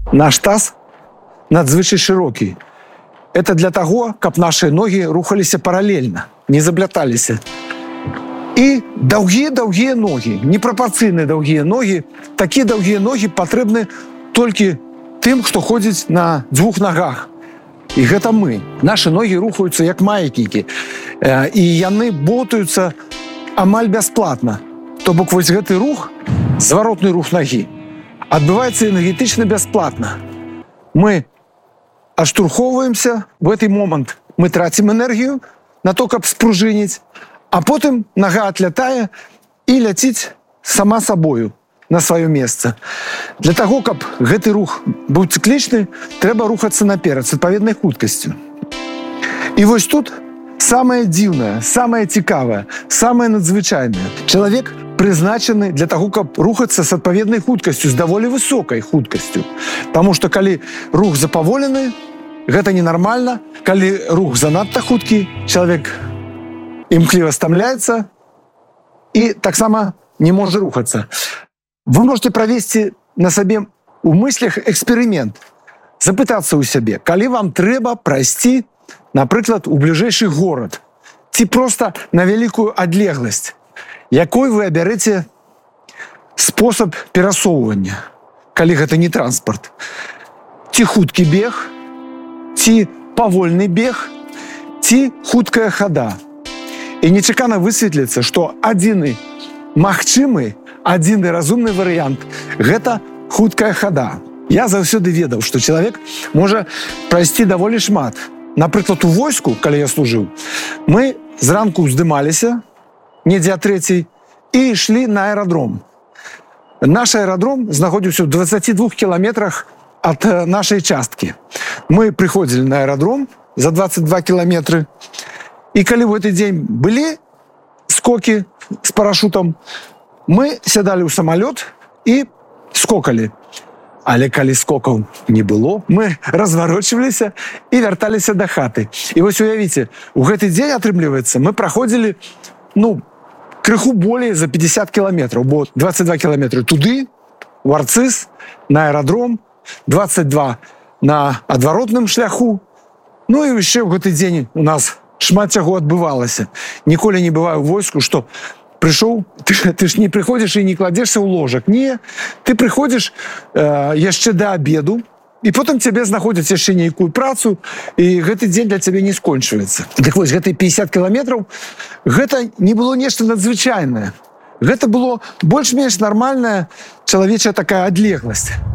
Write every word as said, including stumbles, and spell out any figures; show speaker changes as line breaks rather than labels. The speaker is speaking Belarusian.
Наш таз надзвычай шырокі. Это для таго, каб нашы ногі рухаліся паралельна, не забляталіся. І даўгія-даўгія ногі, непрапорцыйныя даўгія ногі, такія даўгія ногі патрэбны толькі тым, хто ходзіць на дзвюх нагах. І гэта мы. Нашы ногі рухаюцца як маятнікі. І яны ботаюцца амаль бясплатна. То бок вось гэты рух, зваротны рух нагі, адбываецца энергетычна бясплатна. Мы аштурхоўваемся в гэты момант. Мы трацім энергію на то, каб спружыніць, а потым нага атлятае і ляціць сама сабою на сваё месца. Для таго, каб гэты рух быў цыклічны, трэба рухацца наперад з адпаведнай хуткасцю. І вось тут самае дзіўнае, самае цікавае, самае надзвычайнае. Чалавек прызначаны для таго, каб рухацца з адпаведнай хуткасцю, з даволі высокай хуткасцю. Таму што калі рух запаволены, гэта ненармальна. Калі рух занадта хуткі, чалавек імкліва стамляецца і таксама не можа рухацца. Вы можете правесці на сабе у мыслях эксперымент, запытацца ў сябе, калі вам трэба прайсці, напрыклад, у бліжэйшы горад, ці проста на вялікую адлегласць, якой вы абярэце спосаб перасоўвання, калі гэта не транспарт. Ці хуткі бег, ці павольны бег, ці хуткая хада. І нечакана высветліцца, што адзіны магчымы, адзіны разумны варыянт – гэта хуткая хада. Я заўсёды ведаў, што чалавек можа прайсці даволі шмат. Напрыклад, у войску, калі я служыў, мы зранку ўздымаліся, недзе а трэцяй, і ішлі на аэрадром. Наш аэрадром знаходзіўся ў дваццаці двух кіламетрах ад нашай часткі. Мы прыходзілі на аэрадром за дваццаць два кіламетры, і калі ў гэты дзень былі скокі з парашутам, мы сядалі ў самалёт і скокалі. Але калі скокаў не было, мы разварочваліся і вярталіся да хаты. І вось уявіце, у гэты дзень, атрымліваецца, мы праходзілі, ну, крыху болей за пятьдесят кіламетраў, бо дваццаць два кіламетры туды, у Арцыз, на аэрадром, дваццаць два на адваротным шляху. Ну і яшчэ ў гэты дзень у нас шмат чаго адбывалася. Ніколі не бывае ў войску, што прыйшоў, ты, ты ж не прыходзіш і не кладзешся ў ложак. Не, ты прыходзіш э, яшчэ да абеду, і потым цябе знаходзяць яшчэ нейкую працу, і гэты дзень для цябе не скончваецца. Так вось, гэты пятьдесят кіламетраў, гэта не было нешта надзвычайнае. Гэта было больш-менш нармальная чалавечая такая адлегласць.